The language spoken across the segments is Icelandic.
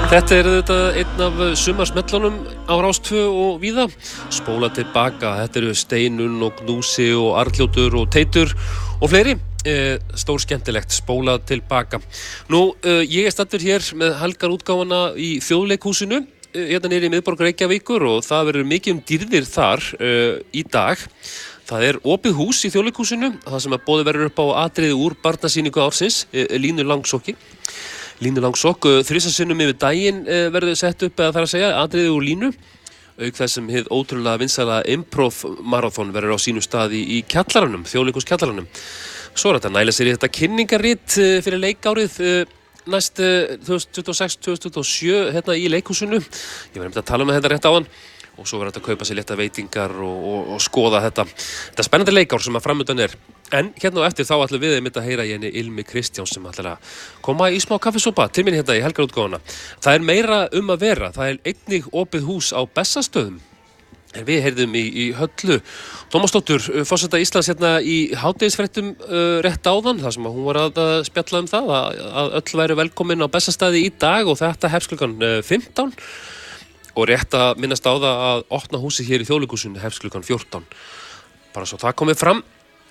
Þetta þetta einn af sumarsmellunum á Rás 2 og víða. Spóla tilbaka, þetta eru Steinunn og Gnúsi og Arnljótur og Teitur og fleiri. Stór skemmtilegt, spóla tilbaka. Nú, ég staddur hér með helgarútgáfuna í Þjóðleikhúsinu, hérna niðri í miðborg Reykjavíkur og það verður mikið dýrðir þar í dag. Það er opið hús í Þjóðleikhúsinu, það sem að boðið verður upp á atriði úr barnasýningu ársins, Línu Langsokki. Línu Langsokk, þrisasinnum yfir daginn verður sett upp, eða það að segja, atriði úr Línu. Auk þess sem hið ótrúlega vinsæla improv-marathon verður á sínum staði í kjallaranum, Þjóðleikhúskjallaranum. Svo er þetta næla sér í þetta kynningarrit fyrir leikárið næst 2026-2027 hérna í leikhúsinu. Ég var að tala með þetta rétt áðan. Og svo verður þetta að kaupa sér létta veitingar og skoða þetta spennandi leikár sem að framöndan er. En hérna og eftir þá ætlum við að heyra í henni Ilmi Kristjáns sem ætlar að koma í smá kaffisopa til mín hérna í helgarútgáfuna. Það er meira að vera. Það er einnig opið hús á Bessastöðum. En við heyrðum í Höllu Tómasdóttur, forseta Íslands hérna í hádegisfréttum rétt áðan, þar sem að hún var að spjalla það að öll væru velkomin á Bessastaði í dag og þetta hefst klukkan 15. Og rétt að minnast á það að opna húsi hér í Þjóðleikhúsinu hefst klukkan 14. Bara svo það komið fram.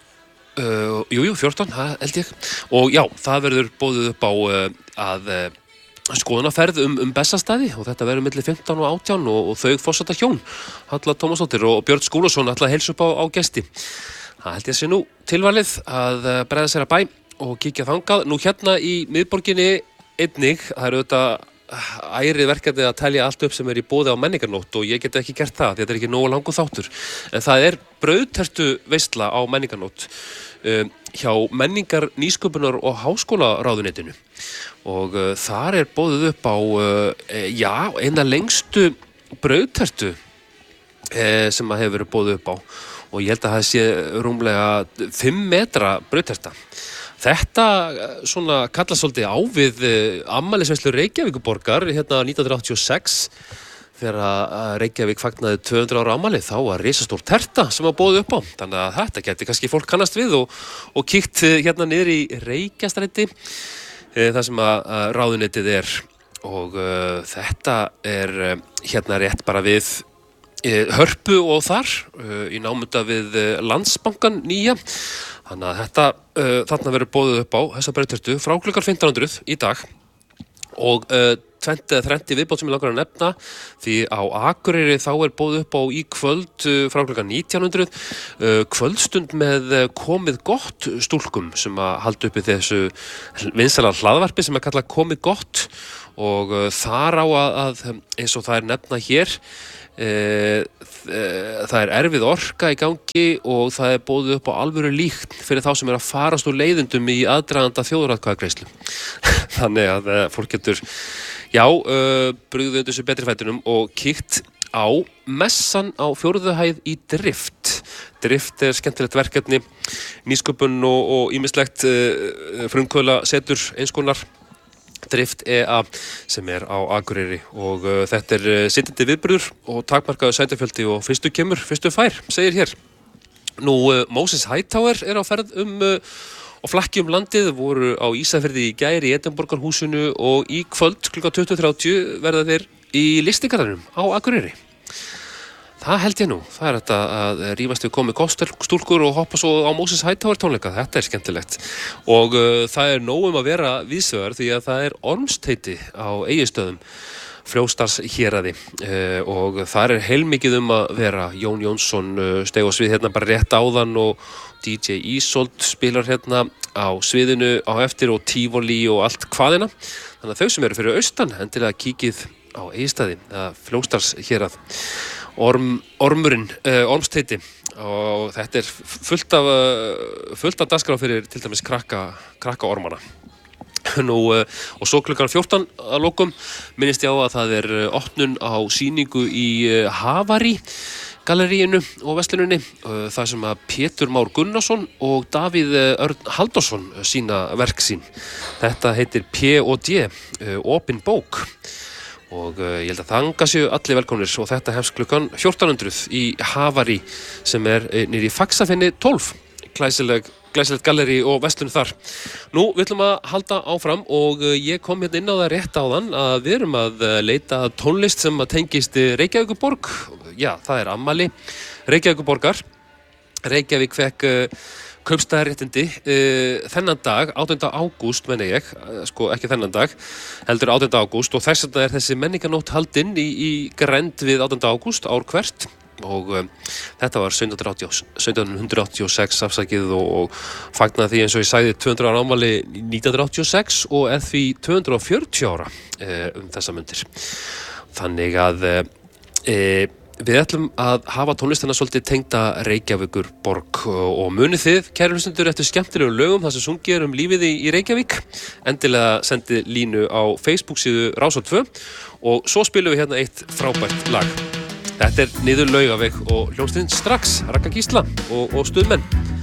14, það held ég. Og já, það verður boðið upp á að skoðunarferð Bessastaði og þetta verður milli 15 og 18 og þau forseta hjón, Halla Tómasdóttir og Björn Skúlason ætla að heilsa upp á gesti. Það held ég sé nú tilvalið að bregða sér að bæ og kíkja þangað. Nú hérna í miðborginni einnig, það eru þetta ærið verkefni að telja allt upp sem er í boði á menningarnótt og ég get ekki gert það, þetta er ekki nógu langur þáttur. En það er brauðtertu veisla á menningarnótt hjá menningar, nýsköpunar og háskólaráðuneytinu. Og þar er boðið upp á eina lengstu brauðtertu sem að hefur verið boðið upp á og ég held að það sé rúmlega 5 metra brauðterta. Þetta svona kallast svolítið á við afmælisveislu Reykjavíkurborgar hérna 1986 þegar Reykjavík fagnaði 200 ára afmæli, þá var risastór terta sem var boðið upp á. Þannig að þetta gæti kannski fólk kannast við og kíkt hérna niður í Reykjastræti þar sem að ráðuneytið er og þetta er hérna rétt bara við Hörpu og þar í námunda við Landsbankann nýja. Þannig að þarna verður boðið upp á þessa brauðtertu frá klukkan 1500 í dag og 20-30 viðbót sem ég langar að nefna því á Akureyri þá er boðið upp á í kvöld frá klukkan 1900 kvöldstund með komið gott stúlkum sem að halda uppi þessu vinsæla hlaðvarpi sem að kalla komið gott og þar á að eins og það er nefna hér það er erfið orka í gangi og það er boðið upp á alvöru líkt fyrir þá sem er að farast úr leiðindum í aðdraganda þjóðaratkvæðagreiðslu. Þannig að fólk getur brugðið undir sér betri fætinum og kíkt á messan á 4. hæð í Drift. Drift er skemmtilegt verkefni, nýsköpun og ýmislegt frumkvöðla setur eins konar. Drift EA sem er á Akureyri og þetta er sittandi viðburður og takmarkaður sætafjöldi og fyrstu kemur, fyrstu fær, segir hér. Nú, Moses Hightower er á ferð og flakki landið, voru á Ísafirði í gær í Edinborgarhúsinu og í kvöld klukkan 20:30 verða þeir í Listigarðinum á Akureyri. Það held ég nú, það er þetta að rífast við komið stúlkur og hoppa svo á Moses Hightower tónleika, þetta er skemmtilegt. Og það er nóg að vera víðsvegar því að það er Ormsteiti á Egilsstöðum, Fljótsdalshéraði og það er heilmikið að vera. Jón Jónsson steig á svið hérna bara rétt áðan og DJ Ísold spilar hérna á sviðinu á eftir og Tivoli og allt hvaðina. Þannig að þau sem eru fyrir austan endilega kíkið á Egilsstaði, Fljótsdalshérað. Ormurinn, Ormsteiti og þetta er fullt af dagskrá fyrir til dæmis krakka ormana. Nú, og svo klukkan 14 að lokum minnist ég á að það er opnun á sýningu í Havari galleríinu og versluninni þar sem að Pétur Már Gunnarsson og Davíð Örn Halldórsson sína verk sín. Þetta heitir P&D, opin bók. Og ég held að þanga séu allir velkomnir og þetta hefst klukkan 1400 í Havari sem er niður í Faxafenni 12 glæsilegt gallerí og verslun þar. Nú, við ætlum að halda áfram og ég kom hérna inn á það rétt áðan að við erum að leita tónlist sem að tengist Reykjavíkurborg. Já, það er afmæli Reykjavíkurborgar. Reykjavík fekk kaupstaðarréttindi þennan dag, 18. ágúst menni ég, sko ekki þennan dag, heldur 18. ágúst og þess vegna er þessi menningarnótt haldinn í grennd við 18. ágúst ár hvert og þetta var 1786 afsakið og fagnaði því eins og ég sagði 200 ára afmæli 1986 og er því 240 ára þessa mundir. Þannig að við ætlum að hafa tónlistina svolítið tengda Reykjavíkurborg og munið þið, kæru hlustendur, eftir skemmtilegum lögum þar sem sungið lífið í Reykjavík. Endilega sendi línu á Facebook síðu Rás á 2 og svo spilum við hérna eitt frábært lag. Þetta er Niður Laugaveg og hljómsveitin Strax, Ragga Gísla og stuðmenn.